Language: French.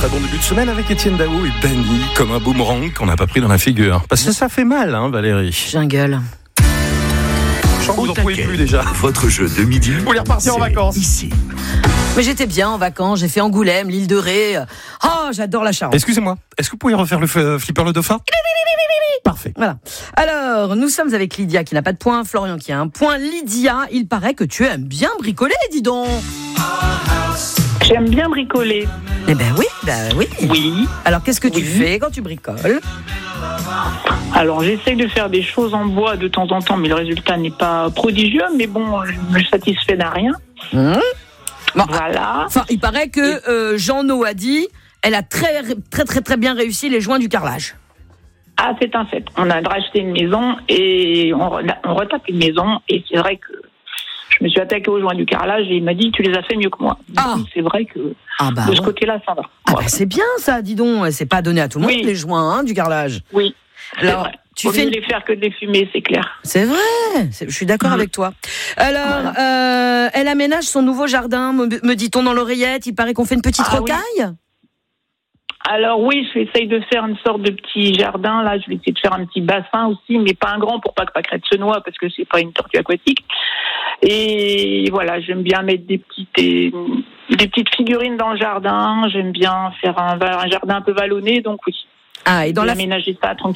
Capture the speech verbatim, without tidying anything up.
Très bon début de semaine avec Étienne Daou et Dany, comme un boomerang qu'on n'a pas pris dans la figure. Parce que ça fait mal, hein, Valérie. Jungle. Je sens que vous en pouvez plus déjà. Votre jeu de midi. Vous voulez repartir en vacances ici. Mais j'étais bien en vacances, j'ai fait Angoulême, l'île de Ré. Oh, j'adore la Charente. Excusez-moi, est-ce que vous pouvez refaire le f- flipper le dauphin? Parfait. Voilà. Alors, nous sommes avec Lydia qui n'a pas de point, Florian qui a un point. Lydia, il paraît que tu aimes bien bricoler, dis donc. J'aime bien bricoler. Eh ben oui, ben oui. Oui. Alors, qu'est-ce que tu Oui. fais quand tu bricoles? Alors, j'essaye de faire des choses en bois de temps en temps, mais le résultat n'est pas prodigieux. Mais bon, je me satisfais d'un rien. Hum. Bon, Voilà. enfin, il paraît que euh, Jean-No a dit, elle a très, très, très, très bien réussi les joints du carrelage. Ah, c'est un fait. On a racheté une maison et on, re- on retape une maison. Et c'est vrai que je me suis attaquée aux joints du carrelage et il m'a dit, tu les as fait mieux que moi. Du Ah. coup, c'est vrai que Ah bah, de ce ouais. côté-là, ça va. Ah Voilà. bah c'est bien ça, dis donc. C'est pas donné à tout le monde Oui. les joints hein, du carrelage. Oui. C'est Alors, vrai. tu Vaut fais mieux les faire que de les fumer, c'est clair. C'est vrai, c'est- je suis d'accord Mhm. avec toi. Alors, euh, elle aménage son nouveau jardin, me, me dit-on dans l'oreillette. Il paraît qu'on fait une petite Ah oui. rocaille. Alors oui, j'essaye de faire une sorte de petit jardin. Là, je vais essayer de faire un petit bassin aussi, mais pas un grand pour pas que Pâquerette se noie, parce que c'est pas une tortue aquatique. Et voilà, j'aime bien mettre des petites des, des petites figurines dans le jardin. J'aime bien faire un, un jardin un peu vallonné, donc oui. Ah, et dans J'ai la aménagé ça tranquille.